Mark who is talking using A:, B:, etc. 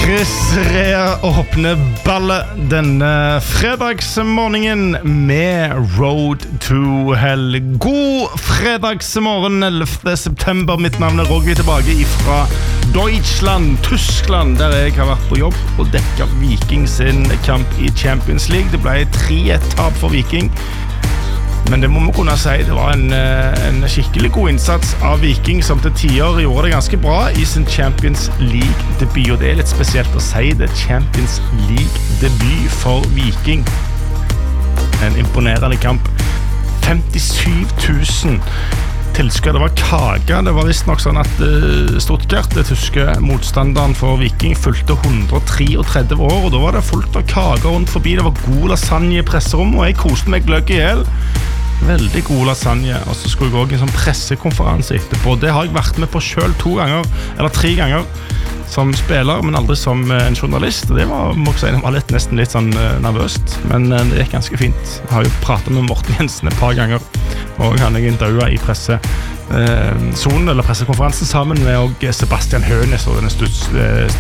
A: Chris Rea åpner ballet denne fredagsmorgenen med Road to Hell. God fredagsmorgen 11. september. Mitt navn Roger tilbake fra Deutschland, Tyskland, der jeg har vært på jobb og dekket Viking sin kamp I Champions League. Det ble 3-1-tap for Viking. Men det må man kunne si, det var en skikkelig god innsats av Viking, som til tider gjorde det ganske bra I sin Champions League-debut, og det litt spesielt å si det, Champions League-debut for Viking. En imponerende kamp. 57 000 tilskuere, det var kage, det var visst nok sånn at Stuttgart, det tyske motstanderen for Viking, fulgte 133 år, og da var det fullt av kage rundt forbi, det var god lasagne I presserom, og jeg koste meg gløgg I hjel. Veldig god lasagne, og så skulle jeg også I en sånn pressekonferanse etterpå. Det har jeg vært med på selv 2 ganger, eller 3 ganger, som spiller, men aldri som en journalist. Det var, må jeg si, det var nesten litt sånn nervøst, men det gikk ganske fint. Jeg har jo pratet med Morten Jensen et par ganger, og han jeg intervjuet I pressezonen, eller pressekonferansen, sammen med Sebastian Hønes og denne